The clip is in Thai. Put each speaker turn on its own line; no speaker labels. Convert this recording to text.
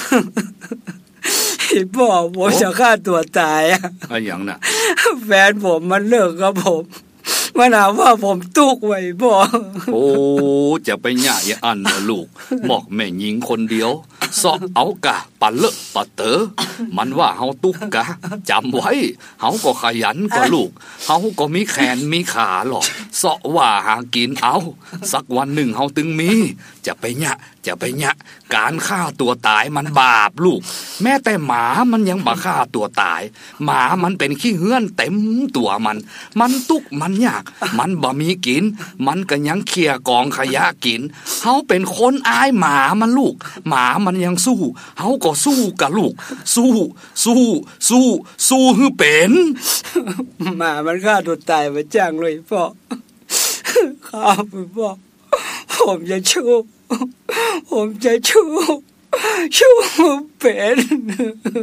พ่อผมจะฆ่าตัวตายอะ
อย่างน่ะ
แฟนผมมันเลิกกับผมมันหาว่าผมตุกไว้พ่อ
โอ้จะไปหย่าอย่าอันนะลูกหมอกแม่หญิงคนเดียวซอกเอากะปะเลอะปะเต๋อมันว่าเฮาตุกกะจำไว้เฮาก็ขยันกว่าลูกเฮาก็มีแขนมีขาหรอกซอกว่าหากินเอาสักวันหนึ่งเฮาตึงมีจะไปหย่าการฆ่าตัวตายมันบาปลูกแม้แต่หมามันยังบ่ฆ่าตัวตายหมามันเป็นขี้เหื่อนเต็มตัวมันตุกมันยากมันบ่มีกินมันก็ยังเคี่ยกองขยะกินเฮาเป็นคนอายหมามันลูกหมามันยังสู้เฮาก็สู้กับลูกสู้ฮือเป็น
หมามันฆ่าตัวตายมาจ้างเลยพ่อครับพ่อผมจะชูเป็น